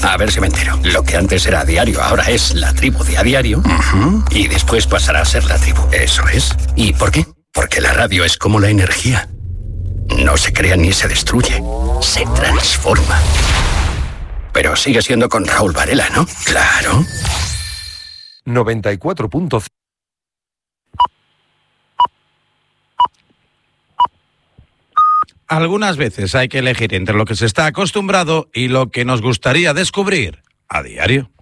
A ver si me entero. Lo que antes era A Diario, ahora es La Tribu de A Diario. Y después pasará a ser La Tribu. Eso es. ¿Y por qué? Porque la radio es como la energía. No se crea ni se destruye. Se transforma. Pero sigue siendo con Raúl Varela, ¿no? Claro. 94.0. Algunas veces hay que elegir entre lo que se está acostumbrado y lo que nos gustaría descubrir a diario.